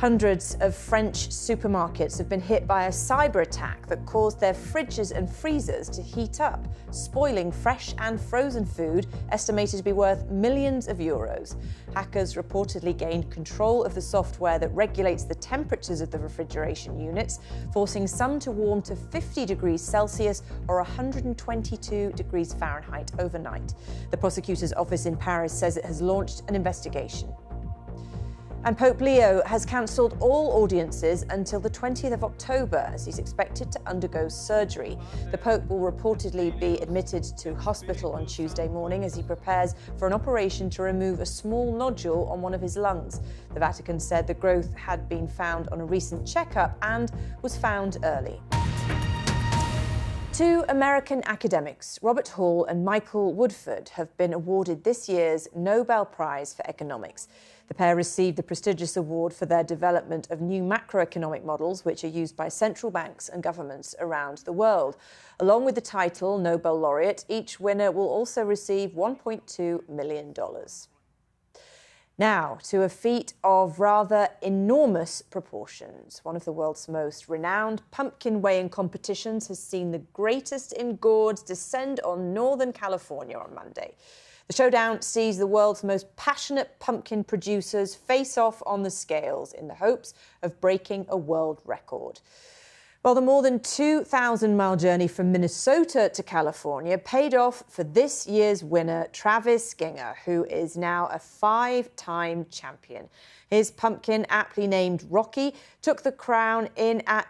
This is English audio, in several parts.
Hundreds of French supermarkets have been hit by a cyber attack that caused their fridges and freezers to heat up, spoiling fresh and frozen food estimated to be worth millions of euros. Hackers reportedly gained control of the software that regulates the temperatures of the refrigeration units, forcing some to warm to 50 degrees Celsius or 122 degrees Fahrenheit overnight. The prosecutor's office in Paris says it has launched an investigation. And Pope Leo has cancelled all audiences until the 20th of October as he's expected to undergo surgery. The Pope will reportedly be admitted to hospital on Tuesday morning as he prepares for an operation to remove a small nodule on one of his lungs. The Vatican said the growth had been found on a recent checkup and was found early. Two American academics, Robert Hall and Michael Woodford, have been awarded this year's Nobel Prize for Economics. The pair received the prestigious award for their development of new macroeconomic models, which are used by central banks and governments around the world. Along with the title Nobel Laureate, each winner will also receive $1.2 million. Now, to a feat of rather enormous proportions. One of the world's most renowned pumpkin weighing competitions has seen the greatest in gourds descend on Northern California on Monday. The showdown sees the world's most passionate pumpkin producers face off on the scales in the hopes of breaking a world record. Well, the more than 2,000-mile journey from Minnesota to California paid off for this year's winner, Travis Ginger, who is now a 5-time champion. His pumpkin, aptly named Rocky, took the crown in at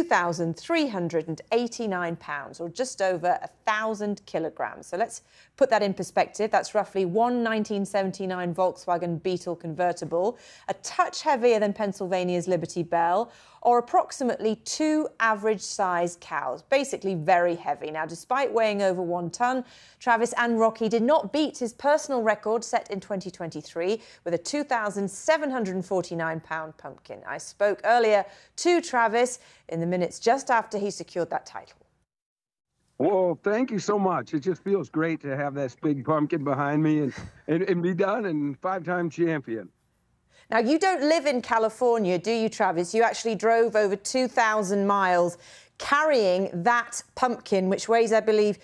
2,389 pounds, or just over 1,000 kilograms. So let's put that in perspective. That's roughly one 1979 Volkswagen Beetle convertible, a touch heavier than Pennsylvania's Liberty Bell, or approximately 2 average-sized cows, basically very heavy. Now, despite weighing over 1 ton, Travis and Rocky did not beat his personal record set in 2023 with a 2,749-pound pumpkin. I spoke earlier to Travis in the minutes just after he secured that title. Well, thank you so much. It just feels great to have this big pumpkin behind me and be done and 5-time champion. Now, you don't live in California, do you, Travis? You actually drove over 2,000 miles carrying that pumpkin, which weighs, I believe,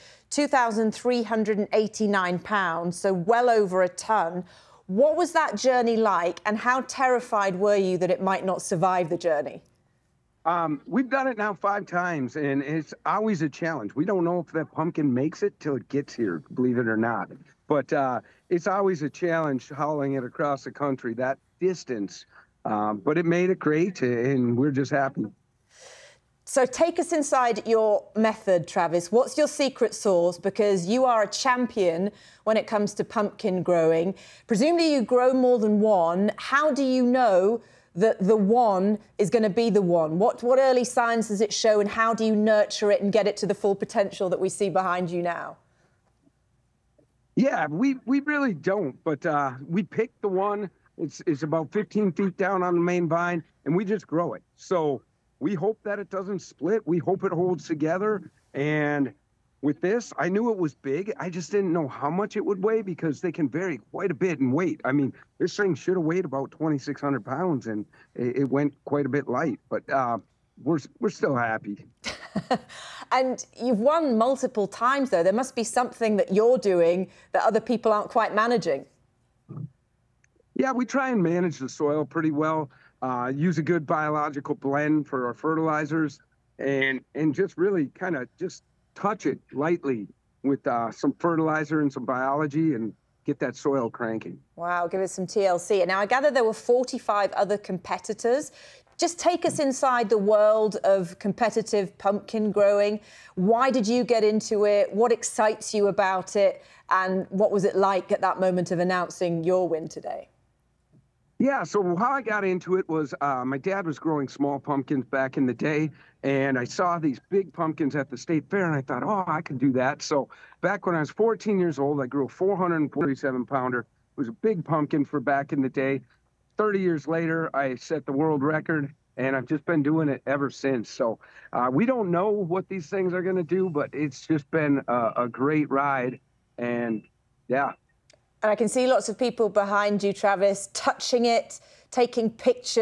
2,389 pounds, so well over a ton. What was that journey like, and how terrified were you that it might not survive the journey? We've done it now 5 times, and it's always a challenge. We don't know if that pumpkin makes it till it gets here, believe it or not. But it's always a challenge hauling it across the country, that distance. But it made it great, and we're just happy. So take us inside your method, Travis. What's your secret sauce? Because you are a champion when it comes to pumpkin growing. Presumably you grow more than one. How do you know that the one is going to be the one? What early signs does it show, and how do you nurture it and get it to the full potential that we see behind you now? Yeah, we really don't, but we pick the one. It's about 15 feet down on the main vine, and we just grow it. So we hope that it doesn't split. We hope it holds together. And with this, I knew it was big. I just didn't know how much it would weigh because they can vary quite a bit in weight. I mean, this thing should have weighed about 2,600 pounds, and it went quite a bit light. But we're still happy. And you've won multiple times, though. There must be something that you're doing that other people aren't quite managing. Yeah, we try and manage the soil pretty well. Use a good biological blend for our fertilizers, and just really kind of just touch it lightly with some fertilizer and some biology and get that soil cranking. Wow, give us some TLC. And now I gather there were 45 other competitors. Just take us inside the world of competitive pumpkin growing. Why did you get into it? What excites you about it? And what was it like at that moment of announcing your win today? Yeah, so how I got into it was my dad was growing small pumpkins back in the day, and I saw these big pumpkins at the state fair, and I thought, oh, I could do that. So back when I was 14 years old, I grew a 447-pounder. It was a big pumpkin for back in the day. 30 years later, I set the world record, and I've just been doing it ever since. So we don't know what these things are going to do, but it's just been a great ride, and yeah. And I can see lots of people behind you, Travis, touching it, taking pictures.